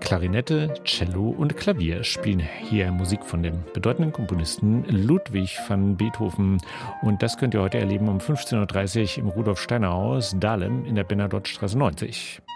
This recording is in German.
Klarinette, Cello und Klavier spielen hier Musik von dem bedeutenden Komponisten Ludwig van Beethoven. Und das könnt ihr heute erleben um 15.30 Uhr im Rudolf Steiner Haus Dahlem in der Bernadottestraße 90.